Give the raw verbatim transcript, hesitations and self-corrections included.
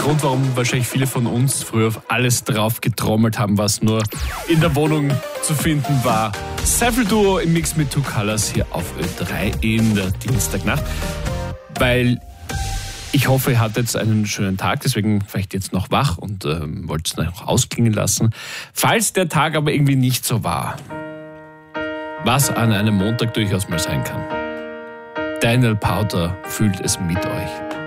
Grund, warum wahrscheinlich viele von uns früher auf alles drauf getrommelt haben, was nur in der Wohnung zu finden war. Cypher Duo im Mix mit Two Colors hier auf Ö drei in der Dienstagnacht. Weil ich hoffe, ihr hattet jetzt einen schönen Tag, deswegen vielleicht jetzt noch wach und ähm, wollt es noch ausklingen lassen. Falls der Tag aber irgendwie nicht so war, was an einem Montag durchaus mal sein kann. Daniel Powter fühlt es mit euch.